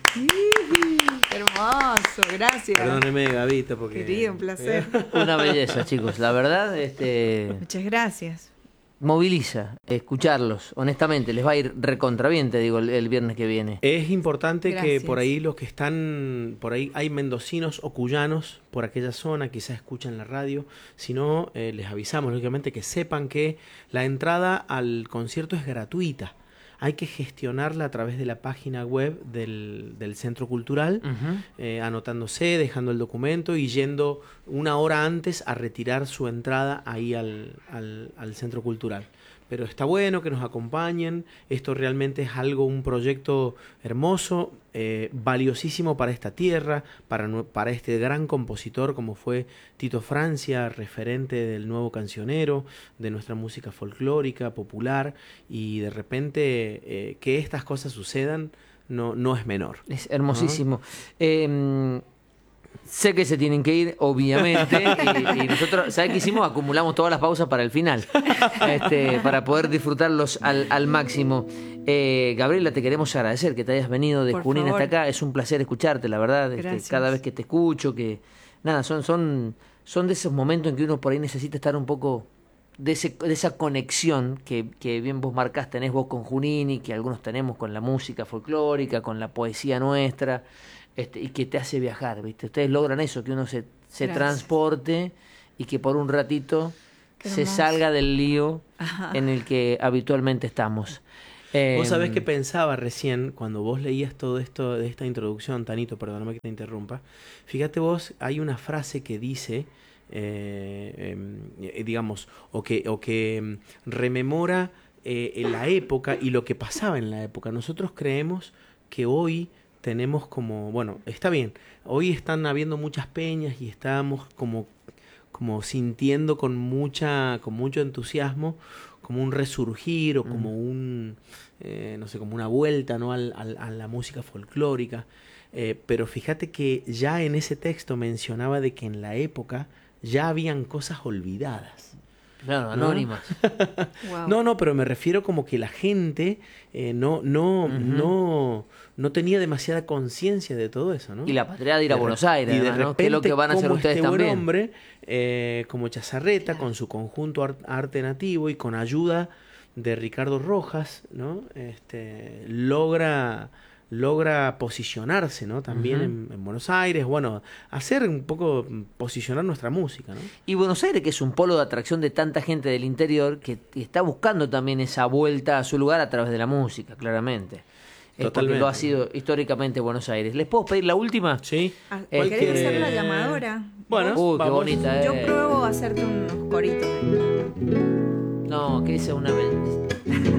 Hermoso, gracias. Perdóneme, Gabito, porque... Querido, un placer. Una belleza, chicos. La verdad, Muchas gracias. moviliza escucharlos. Honestamente, les va a ir recontra bien, te digo, el viernes que viene. Es importante Gracias. que por ahí los que están, por ahí hay mendocinos o cuyanos por aquella zona, quizás escuchan la radio, si no, les avisamos, lógicamente, que sepan que la entrada al concierto es gratuita. Hay que gestionarla a través de la página web del Centro Cultural, anotándose, dejando el documento y yendo una hora antes a retirar su entrada ahí al Centro Cultural. Pero está bueno que nos acompañen, esto realmente es un proyecto hermoso, valiosísimo para esta tierra, para este gran compositor como fue Tito Francia, referente del nuevo cancionero, de nuestra música folclórica, popular, y de repente que estas cosas sucedan no es menor. Es hermosísimo. Sé que se tienen que ir, obviamente, y nosotros, ¿sabes qué hicimos? Acumulamos todas las pausas para el final, para poder disfrutarlos al máximo. Gabriela, te queremos agradecer que te hayas venido de Junín hasta acá. Es un placer escucharte, la verdad. Cada vez que te escucho, son de esos momentos en que uno por ahí necesita estar un poco de esa conexión que bien vos marcás, tenés vos con Junín y que algunos tenemos con la música folclórica, con la poesía nuestra. Y que te hace viajar, ¿viste? Ustedes logran eso, que uno se transporte y que por un ratito se salga del lío en el que habitualmente estamos. Vos sabés que pensaba recién, cuando vos leías todo esto de esta introducción, Tanito, perdóname que te interrumpa. Fíjate vos, hay una frase que dice, digamos, o que rememora la época y lo que pasaba en la época. Nosotros creemos que hoy tenemos como, bueno, está bien, hoy están habiendo muchas peñas y estamos como sintiendo con mucho entusiasmo, como un resurgir o como no sé, como una vuelta, ¿no? a la música folclórica, pero fíjate que ya en ese texto mencionaba de que en la época ya habían cosas olvidadas. Claro, anónimas. Wow. No, pero me refiero como que la gente no tenía demasiada conciencia de todo eso, ¿no? Y la patria de ir a Buenos Aires, y de además, ¿no? repente, Que es lo que van a hacer ustedes este también. buen hombre, como Chazarreta, con su conjunto arte nativo y con ayuda de Ricardo Rojas, ¿no? Logra posicionarse, ¿no? También en Buenos Aires, bueno, hacer un poco, posicionar nuestra música, ¿no? Y Buenos Aires, que es un polo de atracción de tanta gente del interior, que está buscando también esa vuelta a su lugar a través de la música, claramente. Porque lo ha sido históricamente Buenos Aires. ¿Les puedo pedir la última? Sí. ¿Querés ser la llamadora? Bueno, qué bonita, Yo pruebo a hacerte unos coritos. No, que esa es una